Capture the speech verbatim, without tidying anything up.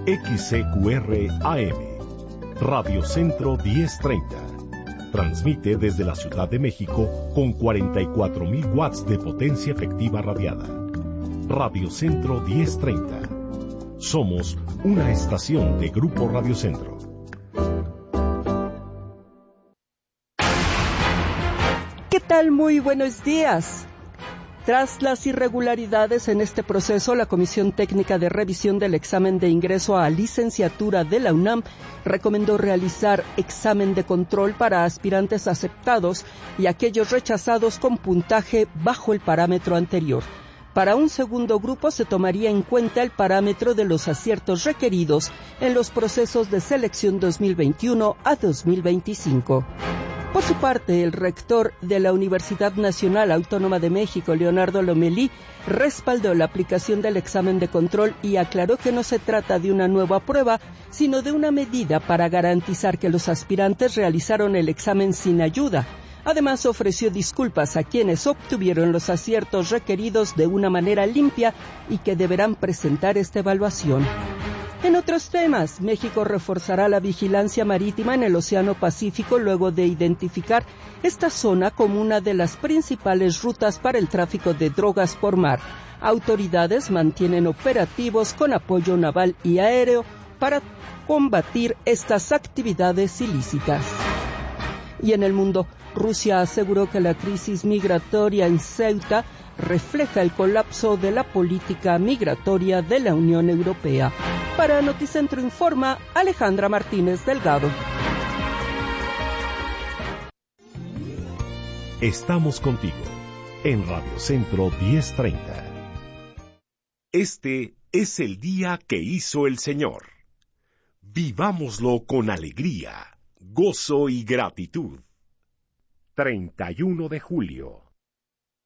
X C Q R A M, Radio Centro diez treinta. Transmite desde la Ciudad de México con cuarenta y cuatro mil watts de potencia efectiva radiada. Radio Centro diez treinta. Somos una estación de Grupo Radio Centro. ¿Qué tal? Muy buenos días. Tras las irregularidades en este proceso, la Comisión Técnica de Revisión del Examen de Ingreso a Licenciatura de la UNAM recomendó realizar examen de control para aspirantes aceptados y aquellos rechazados con puntaje bajo el parámetro anterior. Para un segundo grupo se tomaría en cuenta el parámetro de los aciertos requeridos en los procesos de selección dos mil veintiuno a dos mil veinticinco. Por su parte, el rector de la Universidad Nacional Autónoma de México, Leonardo Lomelí, respaldó la aplicación del examen de control y aclaró que no se trata de una nueva prueba, sino de una medida para garantizar que los aspirantes realizaron el examen sin ayuda. Además, ofreció disculpas a quienes obtuvieron los aciertos requeridos de una manera limpia y que deberán presentar esta evaluación. En otros temas, México reforzará la vigilancia marítima en el Océano Pacífico luego de identificar esta zona como una de las principales rutas para el tráfico de drogas por mar. Autoridades mantienen operativos con apoyo naval y aéreo para combatir estas actividades ilícitas. Y en el mundo, Rusia aseguró que la crisis migratoria en Ceuta refleja el colapso de la política migratoria de la Unión Europea. Para Noticentro Informa, Alejandra Martínez Delgado. Estamos contigo en Radio Centro diez treinta. Este es el día que hizo el Señor. Vivámoslo con alegría, gozo y gratitud. treinta y uno de julio.